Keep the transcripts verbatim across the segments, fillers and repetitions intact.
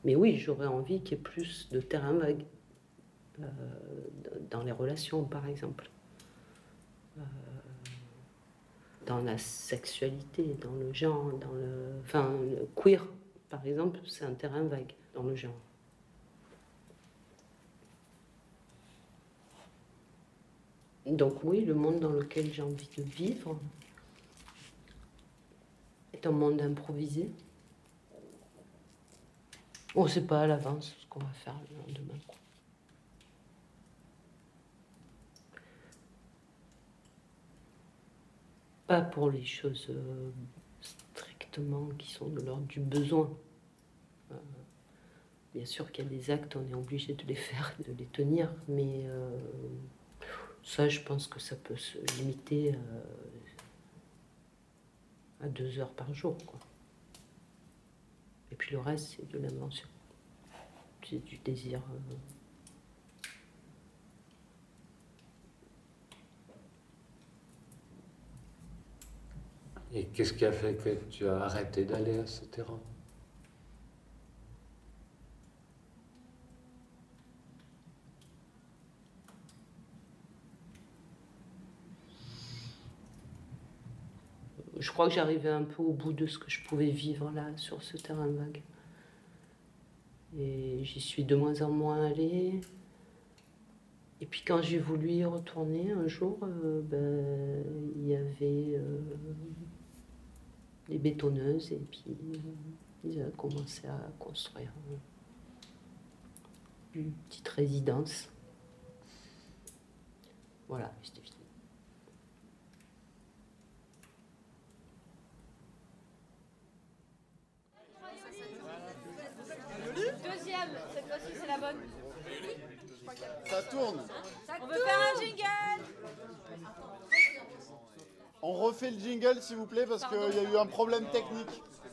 Mais oui, j'aurais envie qu'il y ait plus de terrain vague euh, dans les relations, par exemple. Euh, dans la sexualité, dans le genre, dans le... Enfin, le queer, par exemple, c'est un terrain vague dans le genre. Donc oui, le monde dans lequel j'ai envie de vivre est un monde improvisé. On ne sait pas à l'avance ce qu'on va faire le lendemain. Pas pour les choses euh, strictement qui sont de l'ordre du besoin. Euh, bien sûr qu'il y a des actes, on est obligé de les faire, de les tenir, mais euh, ça, je pense que ça peut se limiter euh, à deux heures par jour, quoi. Et puis le reste, c'est de l'invention. C'est du désir. Euh... Et qu'est-ce qui a fait que tu as arrêté d'aller à ce terrain? Je crois que j'arrivais un peu au bout de ce que je pouvais vivre là, sur ce terrain vague. Et j'y suis de moins en moins allée. Et puis quand j'ai voulu y retourner un jour, euh, ben, il y avait euh, des bétonneuses et puis euh, ils ont commencé à construire euh, une petite résidence. Voilà, c'était fini. Deuxième, cette fois-ci c'est la bonne. Ça tourne. On veut faire un jingle. On refait le jingle s'il vous plaît parce qu'il y a eu un problème technique.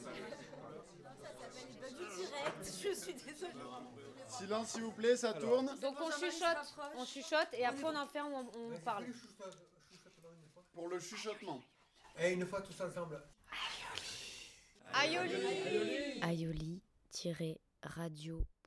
Je suis désolée. Silence s'il vous plaît, ça tourne. Donc on chuchote, on chuchote et après on en fait, on, on parle. Pour le chuchotement. Et une fois tous ensemble. Aioli. Aioli-radio